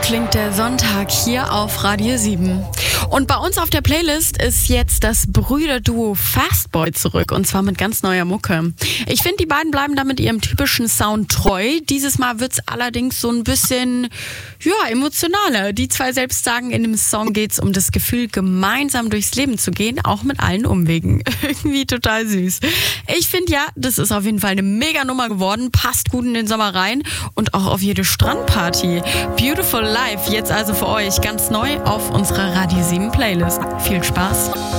klingt der Sonntag hier auf Radio 7. Und bei uns auf der Playlist ist jetzt das Brüderduo Fastboy zurück und zwar mit ganz neuer Mucke. Ich finde, die beiden bleiben damit ihrem typischen Sound treu. Dieses Mal wird's allerdings so ein bisschen, emotionaler. Die zwei selbst sagen, in dem Song geht's um das Gefühl, gemeinsam durchs Leben zu gehen, auch mit allen Umwegen. Irgendwie total süß. Ich finde ja, das ist auf jeden Fall eine mega Nummer geworden, passt gut in den Sommer rein und auch auf jede Strandparty. Beautiful Life, jetzt also für euch ganz neu auf unserer Radio 7 Playlist. Viel Spaß!